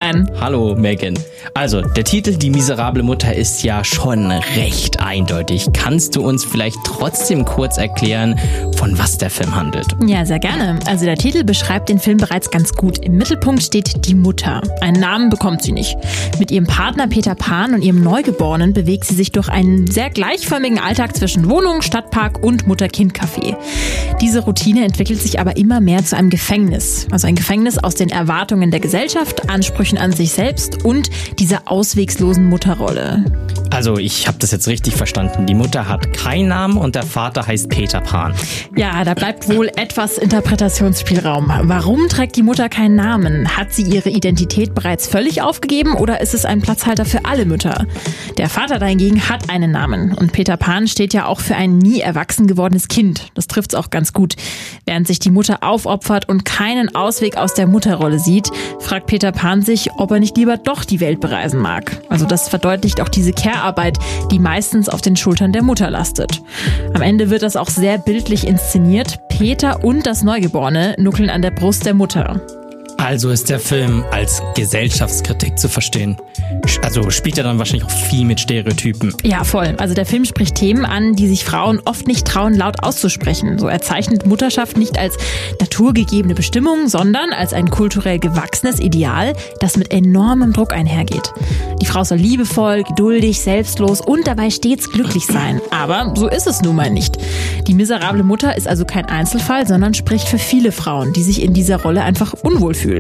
Sebastian. Hallo Megan. Also, der Titel Die miserable Mutter ist ja schon recht eindeutig. Kannst du uns vielleicht trotzdem kurz erklären, von was der Film handelt? Ja, sehr gerne. Also der Titel beschreibt den Film bereits ganz gut. Im Mittelpunkt steht die Mutter. Einen Namen bekommt sie nicht. Mit ihrem Partner Peter Pan und ihrem Neugeborenen bewegt sie sich durch einen sehr gleichförmigen Alltag zwischen Wohnung, Stadtpark und Mutter-Kind-Café. Diese Routine entwickelt sich aber immer mehr zu einem Gefängnis. Also ein Gefängnis aus den Erwartungen der Gesellschaft, Ansprüchen an sich selbst und dieser auswegslosen Mutterrolle. Also, ich habe das jetzt richtig verstanden. Die Mutter hat keinen Namen und der Vater heißt Peter Pan. Ja, da bleibt wohl etwas Interpretationsspielraum. Warum trägt die Mutter keinen Namen? Hat sie ihre Identität bereits völlig aufgegeben oder ist es ein Platzhalter für alle Mütter? Der Vater dahingegen hat einen Namen und Peter Pan steht ja auch für ein nie erwachsen gewordenes Kind. Das trifft's auch ganz gut. Während sich die Mutter aufopfert und keinen Ausweg aus der Mutterrolle sieht, fragt Peter Pan sich, ob er nicht lieber doch die Welt bereisen mag. Also das verdeutlicht auch diese Care-Arbeit, die meistens auf den Schultern der Mutter lastet. Am Ende wird das auch sehr bildlich inszeniert. Peter und das Neugeborene nuckeln an der Brust der Mutter. Also ist der Film als Gesellschaftskritik zu verstehen. Also spielt er dann wahrscheinlich auch viel mit Stereotypen. Ja, voll. Also der Film spricht Themen an, die sich Frauen oft nicht trauen, laut auszusprechen. So er zeichnet Mutterschaft nicht als naturgegebene Bestimmung, sondern als ein kulturell gewachsenes Ideal, das mit enormem Druck einhergeht. Die Frau soll liebevoll, geduldig, selbstlos und dabei stets glücklich sein. Aber so ist es nun mal nicht. Die miserable Mutter ist also kein Einzelfall, sondern spricht für viele Frauen, die sich in dieser Rolle einfach unwohl fühlen.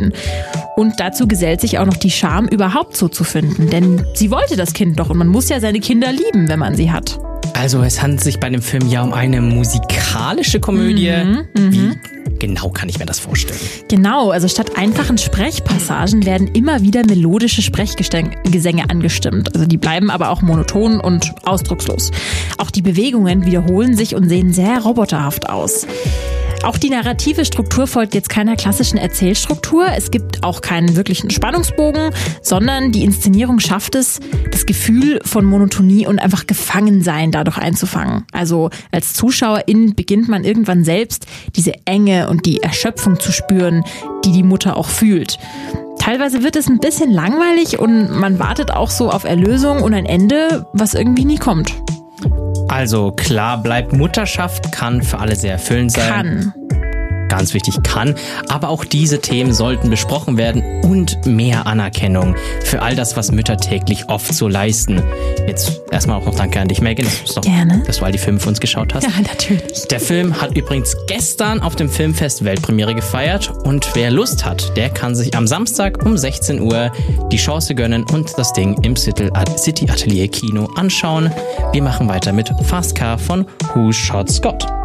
Und dazu gesellt sich auch noch die Scham, überhaupt so zu finden. Denn sie wollte das Kind doch und man muss ja seine Kinder lieben, wenn man sie hat. Also es handelt sich bei dem Film ja um eine musikalische Komödie. Wie genau kann ich mir das vorstellen? Genau, also statt einfachen Sprechpassagen werden immer wieder melodische Sprechgesänge angestimmt. Also die bleiben aber auch monoton und ausdruckslos. Auch die Bewegungen wiederholen sich und sehen sehr roboterhaft aus. Auch die narrative Struktur folgt jetzt keiner klassischen Erzählstruktur. Es gibt auch keinen wirklichen Spannungsbogen, sondern die Inszenierung schafft es, das Gefühl von Monotonie und einfach Gefangensein dadurch einzufangen. Also als Zuschauerin beginnt man irgendwann selbst diese Enge und die Erschöpfung zu spüren, die die Mutter auch fühlt. Teilweise wird es ein bisschen langweilig und man wartet auch so auf Erlösung und ein Ende, was irgendwie nie kommt. Also klar bleibt, Mutterschaft kann für alle sehr erfüllend sein. Kann. Ganz wichtig, kann. Aber auch diese Themen sollten besprochen werden und mehr Anerkennung für all das, was Mütter täglich oft so leisten. Jetzt erstmal auch noch danke an dich, Megan. Gerne. Dass du all die Filme für uns geschaut hast. Ja, natürlich. Der Film hat übrigens gestern auf dem Filmfest Weltpremiere gefeiert und wer Lust hat, der kann sich am Samstag um 16 Uhr die Chance gönnen und das Ding im City Atelier Kino anschauen. Wir machen weiter mit Fast Car von Who Shot Scott.